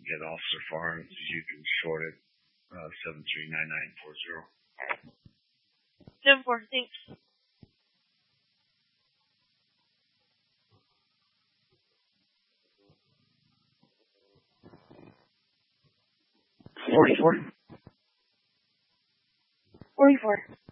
get Officer Farms, you can short it 739940. 7-4, thanks. $44. 44.